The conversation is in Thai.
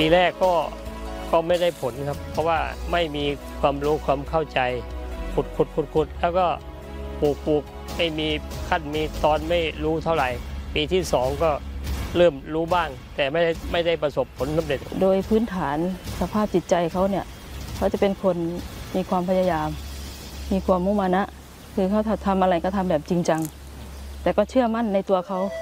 ปีแรกก็ไม่ได้ผลครับเพราะว่าไม่มีความรู้ความเข้าใจขุดแล้วก็ปลูกไม่มีขั้นมีตอนไม่รู้เท่าไหร่ปีที่2ก็เริ่มรู้บ้างแต่ไม่ได้ประสบผลสำเร็จโดยพื้นฐานสภาพจิตใจเขาเนี่ยเขาจะเป็นคนมีความพยายามมีความมุ่งมั่นนะคือเขาทำอะไรก็ทำแบบจริงจังแต่ก็เชื่อมั่นในตัวเขา